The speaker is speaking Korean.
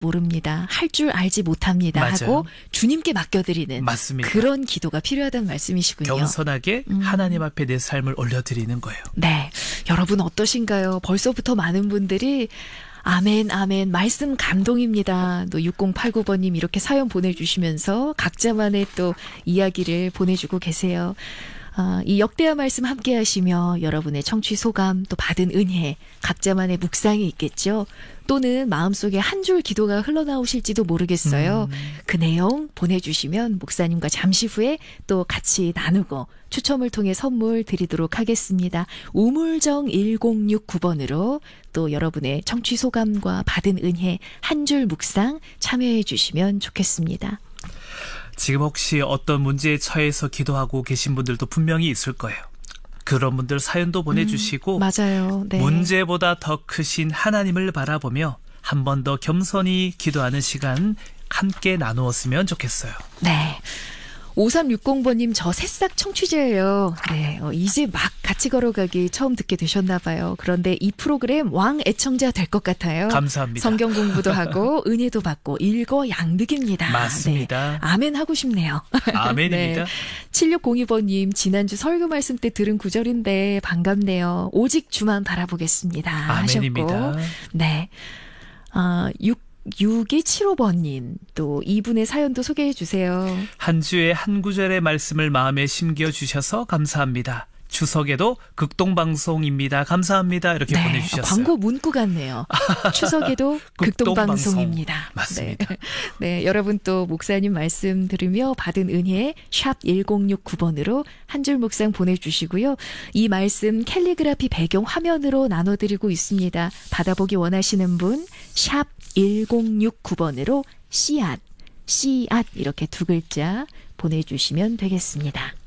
모릅니다. 할 줄 알지 못합니다. 맞아요. 하고 주님께 맡겨드리는 맞습니다. 그런 기도가 필요하다는 말씀이시군요. 겸손하게 하나님 앞에 내 삶을 올려드리는 거예요. 네, 여러분 어떠신가요? 벌써부터 많은 분들이 아멘, 아멘, 말씀 감동입니다. 또 6089번님 이렇게 사연 보내주시면서 각자만의 또 이야기를 보내주고 계세요. 이 역대하 말씀 함께 하시며 여러분의 청취 소감 또 받은 은혜 각자만의 묵상이 있겠죠. 또는 마음속에 한 줄 기도가 흘러나오실지도 모르겠어요. 그 내용 보내주시면 목사님과 잠시 후에 또 같이 나누고 추첨을 통해 선물 드리도록 하겠습니다. 우물정 1069번으로 또 여러분의 청취 소감과 받은 은혜 한 줄 묵상 참여해 주시면 좋겠습니다. 지금 혹시 어떤 문제에 처해서 기도하고 계신 분들도 분명히 있을 거예요. 그런 분들 사연도 보내주시고 맞아요. 네. 문제보다 더 크신 하나님을 바라보며 한 번 더 겸손히 기도하는 시간 함께 나누었으면 좋겠어요. 네. 5360번님 저 새싹 청취자예요. 네, 이제 막 같이 걸어가기 처음 듣게 되셨나 봐요. 그런데 이 프로그램 왕 애청자 될 것 같아요. 감사합니다. 성경 공부도 하고 은혜도 받고 일거양득입니다. 맞습니다. 네, 아멘 하고 싶네요. 아멘입니다. 네. 7602번님 지난주 설교 말씀 때 들은 구절인데 반갑네요. 오직 주만 바라보겠습니다. 아멘입니다. 하셨고 네. 6275번님 또 이분의 사연도 소개해 주세요. 한 주에 한 구절의 말씀을 마음에 심겨주셔서 감사합니다. 추석에도 극동방송입니다. 감사합니다. 이렇게 네, 보내주셨어요. 광고 문구 같네요. 추석에도 극동방송입니다. 맞습니다. 네. 네, 여러분 또 목사님 말씀 들으며 받은 은혜 샵 1069번으로 한 줄 묵상 보내주시고요. 이 말씀 캘리그라피 배경 화면으로 나눠드리고 있습니다. 받아보기 원하시는 분 샵 1069번으로 씨앗 이렇게 두 글자 보내주시면 되겠습니다.